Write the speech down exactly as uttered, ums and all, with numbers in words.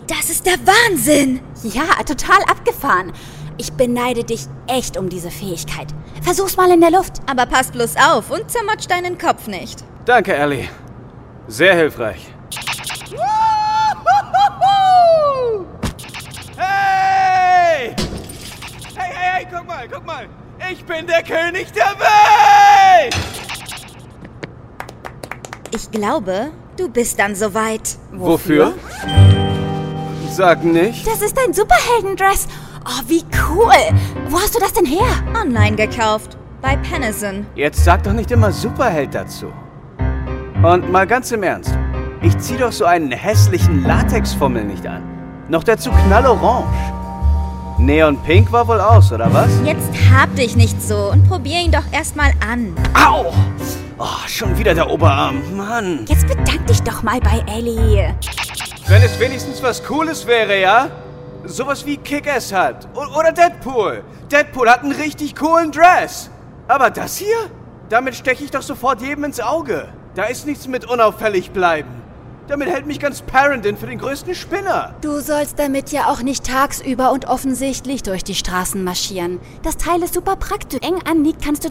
Das ist der Wahnsinn! Ja, total abgefahren. Ich beneide dich echt um diese Fähigkeit. Versuch's mal in der Luft. Aber pass bloß auf und zermatsch deinen Kopf nicht. Danke, Ellie. Sehr hilfreich. Hey! Hey, hey, hey, guck mal, guck mal. Ich bin der König der Welt! Ich glaube, du bist dann soweit. Wofür? Sag nicht. Das ist dein Superheldendress. Oh, wie cool. Wo hast du das denn her? Online gekauft. Bei Penison. Jetzt sag doch nicht immer Superheld dazu. Und mal ganz im Ernst. Ich zieh doch so einen hässlichen Latexfummel nicht an. Noch dazu knallorange. Neon Pink war wohl aus, oder was? Jetzt hab dich nicht so und probier ihn doch erstmal an. Au! Oh, schon wieder der Oberarm. Mann. Jetzt bedank dich doch mal bei Ellie. Wenn es wenigstens was Cooles wäre, ja? Sowas wie Kick-Ass hat. O- oder Deadpool. Deadpool hat einen richtig coolen Dress. Aber das hier? Damit steche ich doch sofort jedem ins Auge. Da ist nichts mit unauffällig bleiben. Damit hält mich ganz Parendin für den größten Spinner. Du sollst damit ja auch nicht tagsüber und offensichtlich durch die Straßen marschieren. Das Teil ist super praktisch. Eng anliegt, kannst du